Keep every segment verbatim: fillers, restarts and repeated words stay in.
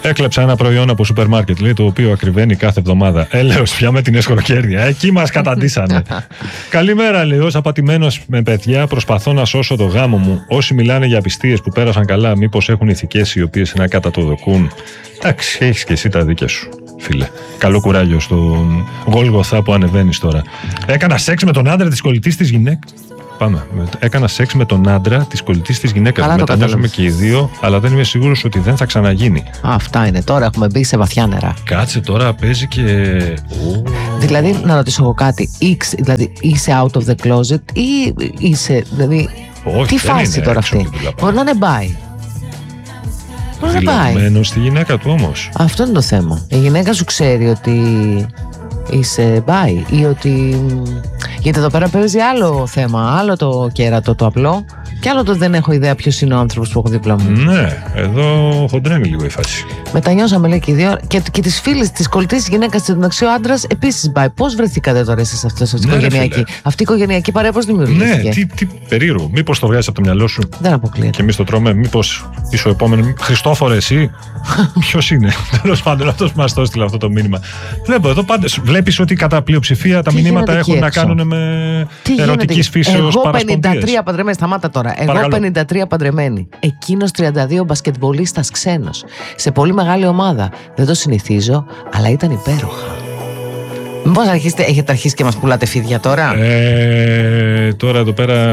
Έκλεψα ένα προϊόν από σούπερ μάρκετ, λέει, το οποίο ακριβένει κάθε εβδομάδα. Έλεος πια με την εσχροκέρδεια. Εκεί μας καταντήσανε. Καλημέρα, λέει. Ως απατημένος με παιδιά, προσπαθώ να σώσω το γάμο μου. Όσοι μιλάνε για απιστίες που πέρασαν καλά, μήπως έχουν ηθικές οι οποίες να κατατοδοκούν. Εντάξει, έχεις και εσύ τα δίκαια σου, φίλε. Καλό κουράγιο στον Γόλγοθα που ανεβαίνεις τώρα. Έκανα σεξ με τον άντρα της κολλητής της γυναίκας. Πάμε. Έκανα σεξ με τον άντρα της κολλητής της γυναίκας. Μετανιώσαμε και οι δύο, αλλά δεν είμαι σίγουρος ότι δεν θα ξαναγίνει. Α, αυτά είναι. Τώρα έχουμε μπει σε βαθιά νερά. Κάτσε τώρα, παίζει και. Δηλαδή, να ρωτήσω εγώ κάτι. X, δηλαδή, είσαι out of the closet ή είσαι. Δηλαδή, όχι, τι φάση τώρα αυτή. Μπορεί να είναι bi. Μπορεί να είναι bi. Δηλωμένο στη γυναίκα του όμως. Αυτό είναι το θέμα. Η γυναίκα σου ξέρει ότι είσαι bi ή ότι. Γιατί εδώ πέρα παίζει άλλο θέμα. Άλλο το κέρατο το απλό και άλλο το δεν έχω ιδέα ποιος είναι ο άνθρωπος που έχω δίπλα μου. Ναι, εδώ χοντρένει λίγο η φάση. Μετανιώσαμε, λέει, και οι δύο. Και, και τις φίλες της κολλητής γυναίκας της μεταξύ ο άντρας επίσης bi. Πώς βρεθήκατε τώρα εσείς αυτό, αυτή, ναι, οικογενειακή, αυτή η οικογενειακή παρέα, πώς δημιουργήθηκε? Ναι, τι, τι περίεργο. Μήπως το βγάζεις από το μυαλό σου? Δεν αποκλείεται. Και εμείς το τρώμε. Μήπως είσαι ο επόμενο. Χριστόφορε, εσύ. Ποιος είναι? Τέλος πάντων, αυτός που μας το έστειλε αυτό το μήνυμα. Βλέπω εδώ πάντως. Βλέπεις ότι κατά πλειοψηφία τα τι μηνύματα έχουν να κάνουν με ερωτικής φύσεως παρασπονδίες. Εγώ πενήντα τρία παντρεμένη, σταμάτα τώρα. Εγώ παρακαλώ. πενήντα τρία παντρεμένη. Εκείνος τριάντα δύο μπασκετμπολίστας ξένος. Σε πολύ μεγάλη ομάδα. Δεν το συνηθίζω, αλλά ήταν υπέροχα. Μήπως αρχίσετε, έχετε αρχίσει και μας πουλάτε φίδια τώρα? Ε, τώρα εδώ πέρα.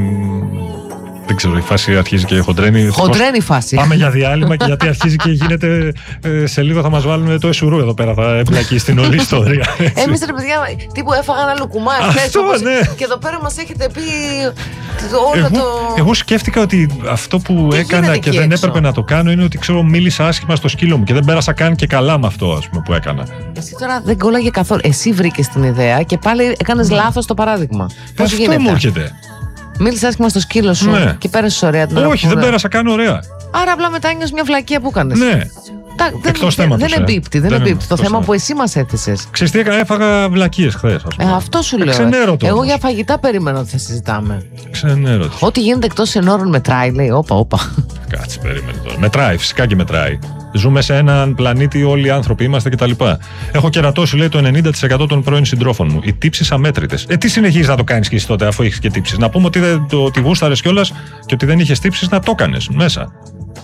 Δεν ξέρω, η φάση αρχίζει και χοντρένει. Χοντρένει η φάση. Πάμε για διάλειμμα και γιατί αρχίζει και γίνεται. Ε, σε λίγο θα μας βάλουν το εσουρού εδώ πέρα. Θα εμπλακεί στην όλη ιστορία. Εμείς, ρε παιδιά, τύπου έφαγα ένα λουκουμά εχθές. Ναι. Και εδώ πέρα μας έχετε πει όλο εγώ, το. Εγώ σκέφτηκα ότι αυτό που τι έκανα και δεν έξω? έπρεπε να το κάνω είναι ότι ξέρω, μίλησα άσχημα στο σκύλο μου και δεν πέρασα καν και καλά με αυτό, ας πούμε, που έκανα. Εσύ τώρα δεν κόλλαγε καθόλου. Εσύ βρήκες την ιδέα και πάλι έκανες mm. λάθος το παράδειγμα. Πώς αυτό γίνεται? Μου έρχεται. Μίλησε άσχημα στο σκύλο σου, ναι, και πέρασε ωραία την ώρα. Όχι, δεν πέρασα καν ωραία. Άρα απλά μετά νιώσε μια βλακεία που έκανες. Ναι. Τα, δεν, εκτός θέματος, δεν εμπίπτει, δεν δεν εμπίπτει. Το θέμα θέμα που εσύ μας έθεσες. Ξέρεις τι έκανα, έφαγα βλακίες χθες. Ε, αυτό σου λέω. Ξενέρωτο. Εγώ για φαγητά περίμενα ότι θα συζητάμε. Ξενέρωτο. Ό,τι γίνεται εκτός ενόρων μετράει, λέει. Όπα, όπα. Κάτσε, περίμενε τώρα. Μετράει, φυσικά και μετράει. Ζούμε σε έναν πλανήτη, όλοι οι άνθρωποι είμαστε κτλ. Έχω κερατώσει, λέει, το ενενήντα τοις εκατό των πρώην συντρόφων μου. Οι τύψεις αμέτρητες. Ε, τι συνεχίζεις να το κάνεις και εσύ τότε, αφού έχεις και τύψεις? Να πούμε ότι, δεν, το, ότι γούσταρες κιόλας και ότι δεν είχες τύψεις, να το έκανες μέσα.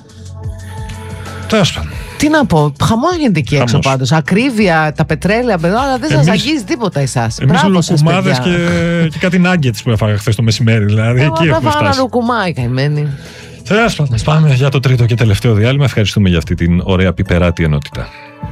Τέλος πάντων. Τι να πω, χαμός γίνεται εκεί έξω πάντως. Ακρίβεια, τα πετρέλαια, παιδό, αλλά δεν σας αγγίζει τίποτα εσάς. Εμείς λουκουμάδες και, και κάτι νάγκετς που έφαγα χθες το μεσημέρι. Δηλαδή, εγώ εκεί έχουμε φτάσει. Ένα λουκουμά, καημένη. Τέλος πάντων, πάμε για το τρίτο και τελευταίο διάλειμμα. Ευχαριστούμε για αυτή την ωραία πιπεράτη ενότητα.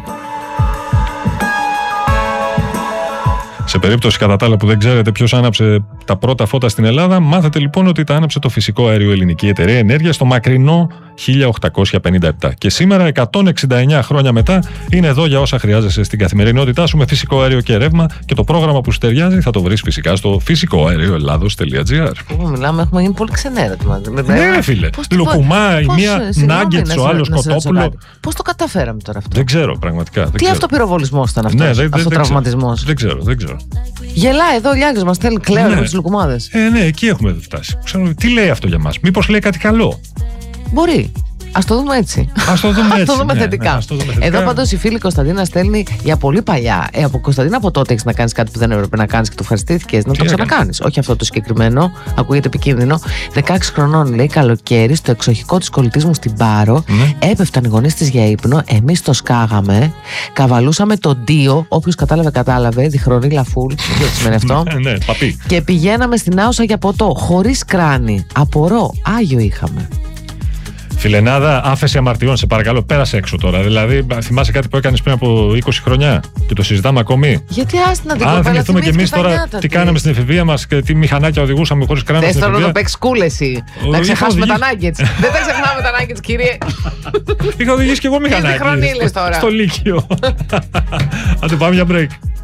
Σε περίπτωση κατά τα άλλα που δεν ξέρετε ποιος άναψε τα πρώτα φώτα στην Ελλάδα, μάθετε λοιπόν ότι τα άναψε το φυσικό αέριο Ελληνική Εταιρεία Ενέργειας στο μακρινό χίλια οκτακόσια πενήντα επτά. Και σήμερα, εκατόν εξήντα εννέα χρόνια μετά, είναι εδώ για όσα χρειάζεσαι στην καθημερινότητά σου με φυσικό αέριο και ρεύμα, και το πρόγραμμα που σου ταιριάζει θα το βρεις φυσικά στο φυσικό αέριο ελλάδος τελεία τζι άρ. Πού μιλάμε, έχουμε γίνει πολύ ξενέρωτη. Ναι, φίλε. Λουκουμά, η μία νάγκετς, ο άλλος κοτόπουλο. Πώς το καταφέραμε τώρα αυτό? Δεν ξέρω, πραγματικά. Τι αυτοπυροβολισμός ήταν αυτό? Αυτοτραυματισμός. Δεν ξέρω, δεν ξέρω. Γελάει εδώ ο Λιάκης, μας στέλνει κλαίω με τις λουκουμάδες. Ε, ναι, εκεί έχουμε φτάσει. Ξέρω, τι λέει αυτό για μας? Μήπως λέει κάτι καλό? Μπορεί. Ας το δούμε έτσι. Ας το δούμε, έτσι, το δούμε ναι, θετικά. Ναι, το δούμε θετικά. Εδώ πάντως η φίλη Κωνσταντίνα στέλνει για πολύ παλιά. Ε, από Κωνσταντίνα, από τότε έχεις να κάνεις κάτι που δεν έπρεπε να κάνεις και το ευχαριστήθηκες. Να τι το ξανακάνεις. Όχι αυτό το συγκεκριμένο, ακούγεται επικίνδυνο. δεκαέξι χρονών, λέει, καλοκαίρι, στο εξοχικό της κολλητής μου στην Πάρο. Ναι. Έπεφταν οι γονείς της για ύπνο. Εμείς το σκάγαμε. Καβαλούσαμε τον Ντίο. Όποιος κατάλαβε, κατάλαβε. Διχρονή λαφούλ. Τι σημαίνει αυτό? Ναι, παπί. Και πηγαίναμε στην Άουσα για ποτό. Χωρίς κράνη. Απορώ. Άγιο είχαμε. Φιλενάδα, άφεση αμαρτιών, σε παρακαλώ, πέρασε έξω τώρα. Δηλαδή, θυμάσαι κάτι που έκανες πριν από είκοσι χρονιά και το συζητάμε ακόμη? Γιατί άστι να την κοπέλα. Αν θυμηθούμε κι εμείς τώρα τι κάναμε στην εφηβεία μας και τι μηχανάκια οδηγούσαμε χωρίς κράνη. Θες τώρα να το παίξεις cool εσύ. Να ξεχάσουμε τα nuggets. Δεν τα ξεχνάμε τα nuggets, κύριε. Είχα οδηγήσει κι εγώ μηχανάκια. Στο Λύκειο. Αν το πάμε για break.